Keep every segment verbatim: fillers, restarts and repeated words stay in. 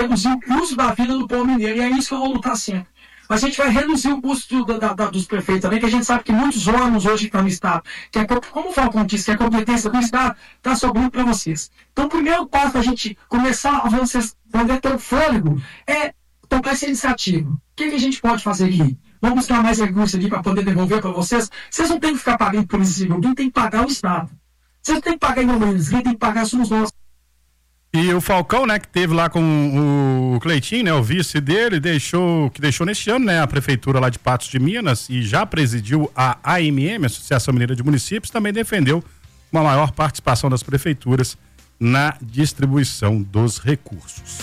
reduzir o custo da vida do povo mineiro, e é isso que eu vou lutar sempre. Mas a gente vai reduzir o custo do, da, da, dos prefeitos também, que a gente sabe que muitos órgãos hoje que estão no Estado, que é, como o Falcão disse, que a competência do Estado está sobrando para vocês. Então, o primeiro passo para a gente começar a vocês poder ter o fôlego é tomar essa iniciativa. O que, que a gente pode fazer aqui? Vamos buscar mais recursos aqui para poder devolver para vocês. Vocês não têm que ficar pagando por esse civil, quem tem que pagar é o Estado. Vocês não têm que pagar em eles, quem tem que pagar somos nós. E o Falcão, né, que teve lá com o Cleitinho, né, o vice dele, deixou, que deixou neste ano, né, a prefeitura lá de Patos de Minas e já presidiu a A M M, Associação Mineira de Municípios, também defendeu uma maior participação das prefeituras na distribuição dos recursos.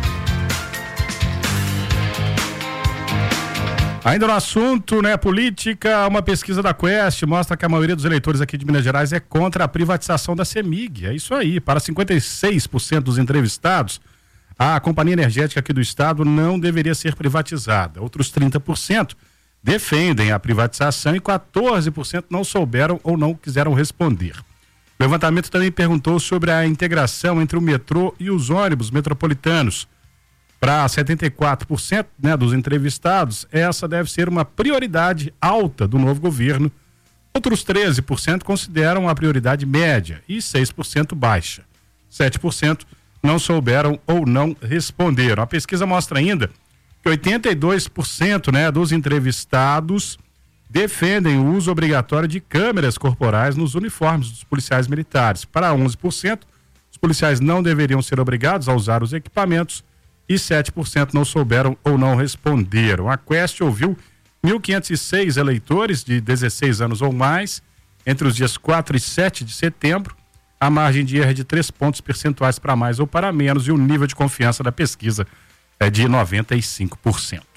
Ainda no assunto, né, política, uma pesquisa da Quest mostra que a maioria dos eleitores aqui de Minas Gerais é contra a privatização da CEMIG. É isso aí, para cinquenta e seis por cento dos entrevistados, a companhia energética aqui do estado não deveria ser privatizada. Outros trinta por cento defendem a privatização e quatorze por cento não souberam ou não quiseram responder. O levantamento também perguntou sobre a integração entre o metrô e os ônibus metropolitanos. Para setenta e quatro por cento, né, dos entrevistados, essa deve ser uma prioridade alta do novo governo. Outros treze por cento consideram a prioridade média e seis por cento baixa. sete por cento não souberam ou não responderam. A pesquisa mostra ainda que oitenta e dois por cento, né, dos entrevistados defendem o uso obrigatório de câmeras corporais nos uniformes dos policiais militares. Para onze por cento, os policiais não deveriam ser obrigados a usar os equipamentos e sete por cento não souberam ou não responderam. A Quest ouviu mil quinhentos e seis eleitores de dezesseis anos ou mais entre os dias quatro e sete de setembro. A margem de erro é de três pontos percentuais para mais ou para menos e o nível de confiança da pesquisa é de noventa e cinco por cento.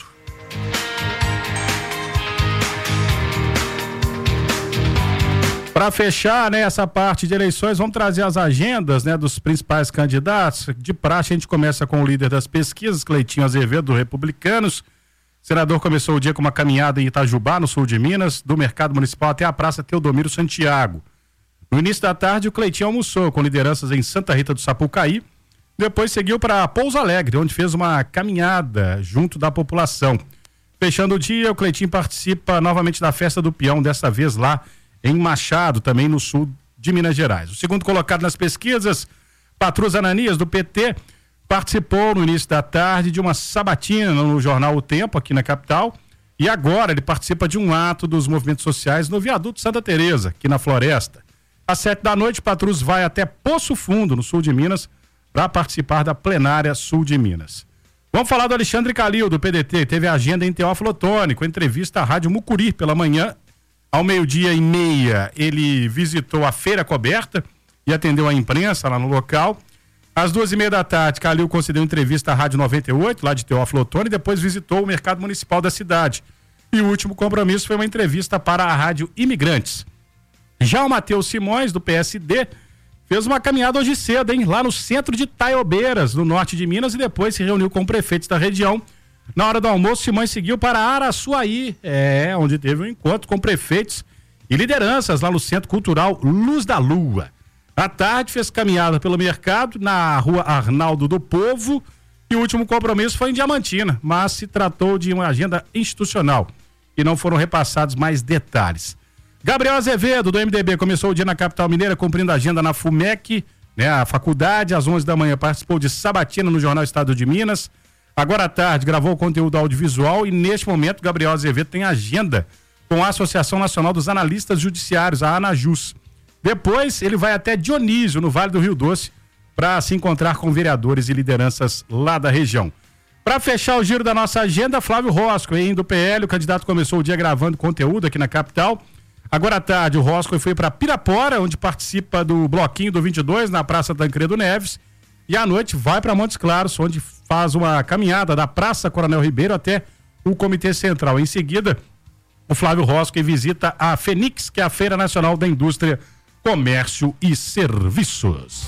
Para fechar, né, essa parte de eleições, vamos trazer as agendas, né, dos principais candidatos. De praxe, a gente começa com o líder das pesquisas, Cleitinho Azevedo, do Republicanos. O senador começou o dia com uma caminhada em Itajubá, no sul de Minas, do Mercado Municipal até a Praça Teodomiro Santiago. No início da tarde, o Cleitinho almoçou com lideranças em Santa Rita do Sapucaí. Depois seguiu para Pouso Alegre, onde fez uma caminhada junto da população. Fechando o dia, o Cleitinho participa novamente da Festa do Peão, dessa vez lá em Machado, também no sul de Minas Gerais. O segundo colocado nas pesquisas, Patrus Ananias, do P T, participou no início da tarde de uma sabatina no jornal O Tempo, aqui na capital, e agora ele participa de um ato dos movimentos sociais no Viaduto Santa Teresa, aqui na Floresta. Às sete da noite, Patrus vai até Poço Fundo, no sul de Minas, para participar da plenária sul de Minas. Vamos falar do Alexandre Calil, do P D T, teve agenda em Teófilo Otoni, com entrevista à Rádio Mucuri pela manhã. Ao meio-dia e meia, ele visitou a feira coberta e atendeu a imprensa lá no local. Às duas e meia da tarde, Calil concedeu entrevista à Rádio noventa e oito, lá de Teófilo Otoni, e depois visitou o mercado municipal da cidade. E o último compromisso foi uma entrevista para a Rádio Imigrantes. Já o Matheus Simões, do P S D, fez uma caminhada hoje cedo, hein, lá no centro de Taiobeiras, no norte de Minas, e depois se reuniu com prefeitos da região. Na hora do almoço, Simões seguiu para Araçuaí, é, onde teve um encontro com prefeitos e lideranças lá no Centro Cultural Luz da Lua. À tarde, fez caminhada pelo mercado na rua Arnaldo do Povo e o último compromisso foi em Diamantina, mas se tratou de uma agenda institucional e não foram repassados mais detalhes. Gabriel Azevedo, do M D B, começou o dia na capital mineira cumprindo a agenda na FUMEC, né, a faculdade. Às onze da manhã participou de sabatina no Jornal Estado de Minas. Agora à tarde gravou conteúdo audiovisual e neste momento Gabriel Azevedo tem agenda com a Associação Nacional dos Analistas Judiciários, a ANAJUS. Depois ele vai até Dionísio, no Vale do Rio Doce, para se encontrar com vereadores e lideranças lá da região. Para fechar o giro da nossa agenda, Flávio Rosco, hein, do P L, o candidato começou o dia gravando conteúdo aqui na capital. Agora à tarde o Rosco foi para Pirapora, onde participa do bloquinho do vinte e dois na Praça Tancredo Neves. E à noite vai para Montes Claros, onde faz uma caminhada da Praça Coronel Ribeiro até o Comitê Central. Em seguida, o Flávio Rosco visita a Fenix, que é a Feira Nacional da Indústria, Comércio e Serviços.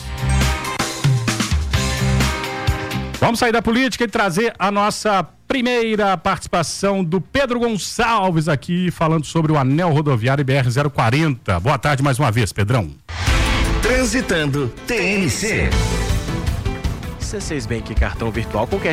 Vamos sair da política e trazer a nossa primeira participação do Pedro Gonçalves aqui, falando sobre o anel rodoviário B R zero quarenta. Boa tarde mais uma vez, Pedrão. Transitando T N C. C seis Bank cartão virtual com